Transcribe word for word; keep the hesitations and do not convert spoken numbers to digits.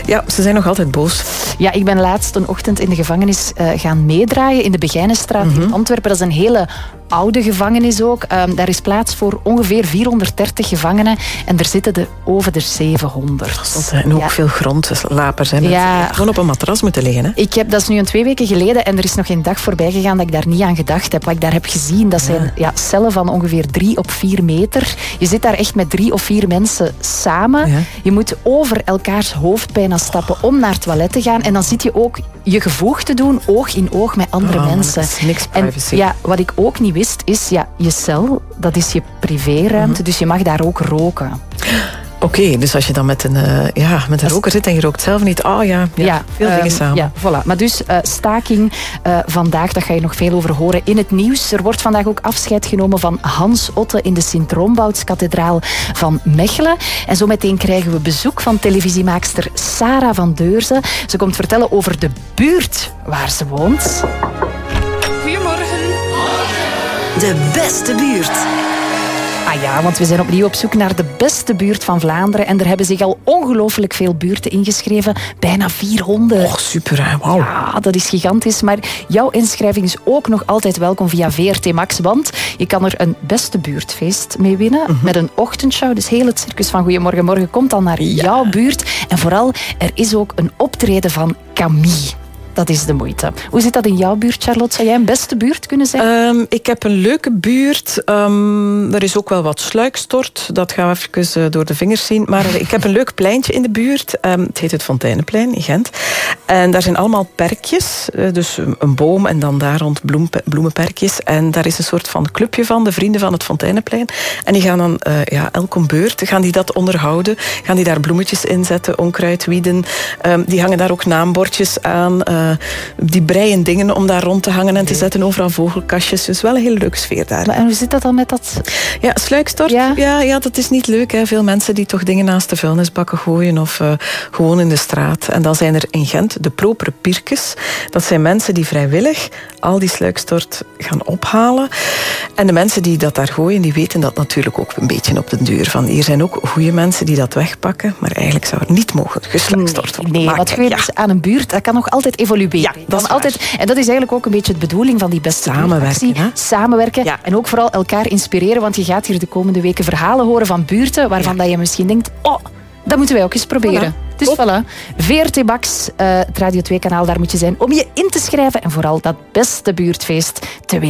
Ja, ze zijn nog altijd boos. Ja, ik ben laatst een ochtend in de gevangenis uh, gaan meedraaien in de Begijnenstraat mm-hmm. in Antwerpen. Dat is een hele oude gevangenis ook. Um, daar is plaats voor ongeveer vierhonderddertig gevangenen en er zitten er over de zevenhonderd. Dat en ook ja. veel grondlapers. Hè, ja. Gewoon op een matras moeten liggen. Hè? Ik heb, dat is nu een twee weken geleden en er is nog geen dag voorbij gegaan dat ik daar niet aan gedacht heb. Wat ik daar heb gezien, dat zijn ja. Ja, cellen van ongeveer drie op vier meter. Je zit daar echt met drie of vier mensen samen. Ja. Je moet over elkaars hoofd bijna stappen om naar het toilet te gaan. En dan zit je ook je gevoeg te doen, oog in oog met andere oh, mensen. Dat is niks privacy. En ja, wat ik ook niet wist, is ja, je cel, dat is je privéruimte, mm-hmm. dus je mag daar ook roken. Oké, okay, dus als je dan met een, uh, ja, met een roker zit en je rookt zelf niet, oh ja, ja, ja veel um, dingen samen. Ja, voilà. Maar dus uh, staking uh, vandaag, daar ga je nog veel over horen in het nieuws. Er wordt vandaag ook afscheid genomen van Hans Otte in de Sint-Rombouts-kathedraal van Mechelen. En zo meteen krijgen we bezoek van televisiemaakster Sarah van Deurzen. Ze komt vertellen over de buurt waar ze woont. Goedemorgen. De beste buurt. Ah ja, want we zijn opnieuw op zoek naar de beste buurt van Vlaanderen. En er hebben zich al ongelooflijk veel buurten ingeschreven. Bijna vierhonderd. Och, super, hè? Wow. Ja, dat is gigantisch. Maar jouw inschrijving is ook nog altijd welkom via V R T Max. Want je kan er een beste buurtfeest mee winnen. Mm-hmm. Met een ochtendshow. Dus heel het circus van Goedemorgen Morgen komt dan naar ja. jouw buurt. En vooral, er is ook een optreden van Camille. Dat is de moeite. Hoe zit dat in jouw buurt, Charlotte? Zou jij een beste buurt kunnen zijn? Um, ik heb een leuke buurt. Um, er is ook wel wat sluikstort. Dat gaan we even uh, door de vingers zien. Maar uh, ik heb een leuk pleintje in de buurt. Um, het heet het Fonteineplein in Gent. En daar zijn allemaal perkjes. Uh, dus een boom en dan daar rond bloem, bloemenperkjes. En daar is een soort van clubje van, de vrienden van het Fonteineplein. En die gaan dan, uh, ja, elk om beurt, gaan die dat onderhouden. Gaan die daar bloemetjes inzetten, onkruid, wieden. Um, die hangen daar ook naambordjes aan. Uh, die breien dingen om daar rond te hangen en te zetten. Overal vogelkastjes. Dus wel een hele leuke sfeer daar. Maar en hoe zit dat dan met dat? Ja, sluikstort. Ja, ja, ja dat is niet leuk. Hè. Veel mensen die toch dingen naast de vuilnisbakken gooien of uh, gewoon in de straat. En dan zijn er in Gent de propere pirkes. Dat zijn mensen die vrijwillig al die sluikstort gaan ophalen. En de mensen die dat daar gooien, die weten dat natuurlijk ook een beetje op de deur. Van hier zijn ook goede mensen die dat wegpakken. Maar eigenlijk zou er niet mogen gesluikstort worden. Nee, nee, wat gebeurt ja. aan een buurt, dat kan nog altijd evolueren. Ja, dat is altijd, en dat is eigenlijk ook een beetje de bedoeling van die beste samenwerken. Hè? Samenwerken ja. En ook vooral elkaar inspireren, want je gaat hier de komende weken verhalen horen van buurten waarvan ja. dat je misschien denkt, oh, dat moeten wij ook eens proberen. Voilà. Dus Op. voilà, V R T Max, uh, het Radio twee kanaal, daar moet je zijn om je in te schrijven en vooral dat beste buurtfeest te winnen.